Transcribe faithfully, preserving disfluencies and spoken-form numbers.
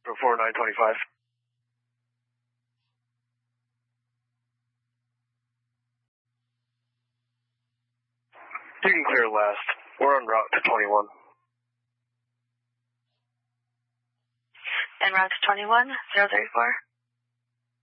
four nine twenty-five. You can clear last. We're en route to twenty-one. En route to twenty-one, zero three four.